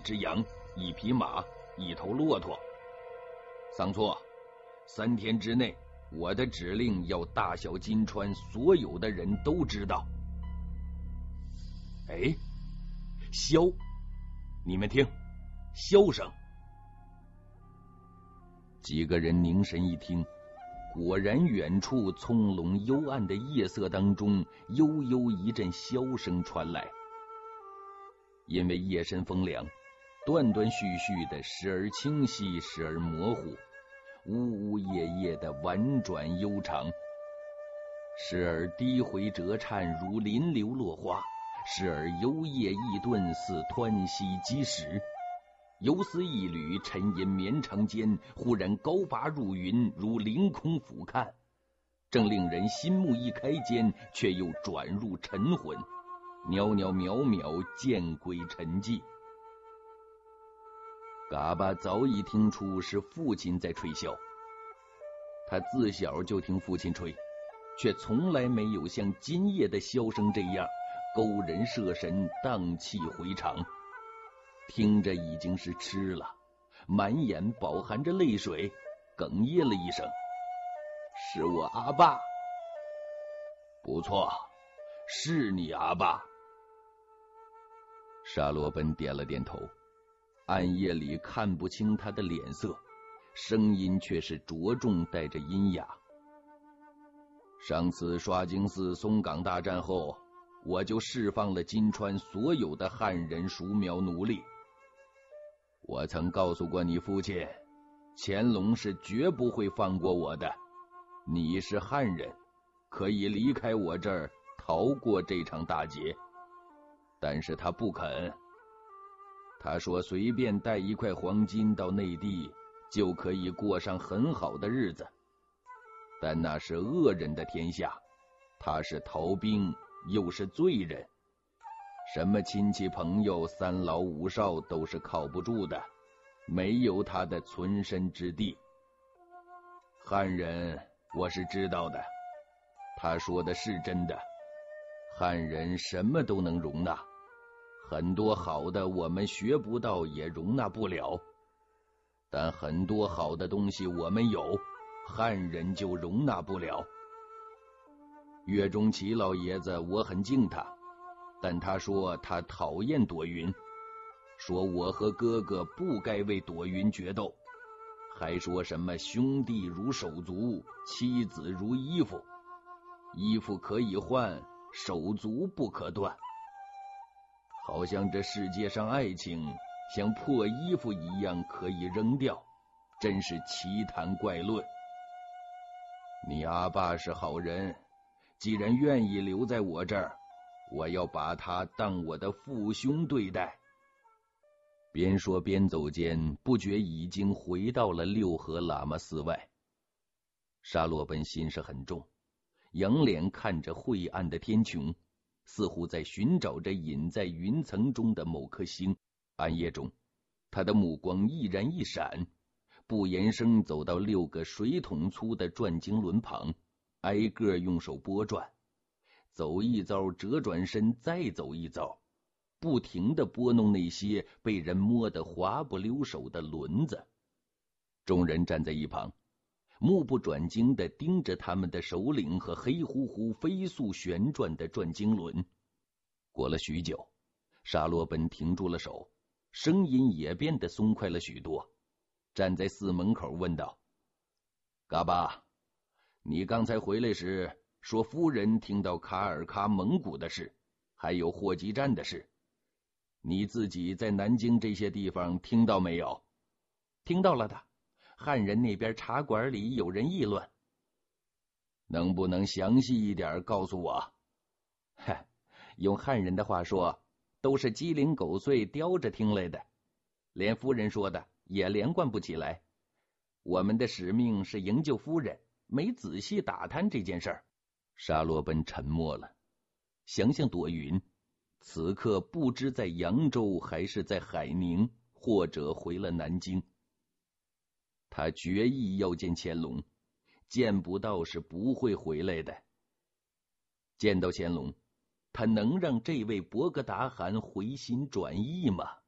只羊、1匹马、1头骆驼。桑错，3天之内，我的指令要大小金川所有的人都知道。哎，箫，你们听，箫声。几个人凝神一听，果然远处葱胧幽暗的夜色当中，悠悠一阵箫声传来。因为夜深风凉，断断续续的，时而清晰，时而模糊，呜呜咽咽的婉转悠长，时而低回折颤如临流落花，时而幽咽易顿似湍溪积石，游丝一缕沉吟绵长间，忽然高拔入云，如凌空俯瞰，正令人心目一开间，却又转入沉魂，袅袅渺渺，渐归沉寂。嘎巴早已听出是父亲在吹箫，他自小就听父亲吹，却从来没有像今夜的箫声这样勾人摄神，荡气回肠。听着已经是痴了，满眼饱含着泪水，哽咽了一声：“是我阿爸。”不错，是你阿爸。沙罗奔点了点头，暗夜里看不清他的脸色，声音却是着重带着阴哑。上次刷京寺松岗大战后，我就释放了金川所有的汉人属苗奴隶。我曾告诉过你父亲，乾隆是绝不会放过我的。你是汉人，可以离开我这儿，逃过这场大劫。但是他不肯，他说随便带1块黄金到内地，就可以过上很好的日子。但那是恶人的天下，他是逃兵，又是罪人，什么亲戚朋友3老5少都是靠不住的，没有他的存身之地。汉人我是知道的，他说的是真的，汉人什么都能容纳，很多好的我们学不到也容纳不了，但很多好的东西我们有，汉人就容纳不了。岳钟琪老爷子我很敬他，但他说他讨厌朵云，说我和哥哥不该为朵云决斗，还说什么兄弟如手足，妻子如衣服，衣服可以换，手足不可断。好像这世界上爱情像破衣服一样可以扔掉，真是奇谈怪论。你阿爸是好人，既然愿意留在我这儿，我要把他当我的父兄对待。边说边走间，不觉已经回到了六合喇嘛寺外。沙罗奔心事很重，仰脸看着晦暗的天穹，似乎在寻找着隐在云层中的某颗星。暗夜中，他的目光毅然一闪，不言声走到6个水桶粗的转经轮旁，挨个用手拨转，走一遭折转身，再走一遭，不停地拨弄那些被人摸得滑不溜手的轮子。众人站在一旁，目不转睛地盯着他们的首领和黑乎乎飞速旋转的转经轮。过了许久，沙罗奔停住了手，声音也变得松快了许多，站在寺门口问道：嘎巴，你刚才回来时说夫人听到卡尔喀蒙古的事，还有霍集站的事，你自己在南京这些地方听到没有？ 听到了的，汉人那边茶馆里有人议论。 能不能详细一点告诉我？ 嗨，用汉人的话说，都是鸡零狗碎叼着听来的，连夫人说的也连贯不起来。我们的使命是营救夫人，没仔细打探这件事儿。 沙罗奔沉默了，想想朵云此刻不知在扬州还是在海宁，或者回了南京。他决意要见乾隆，见不到是不会回来的。见到乾隆，他能让这位博格达汗回心转意吗？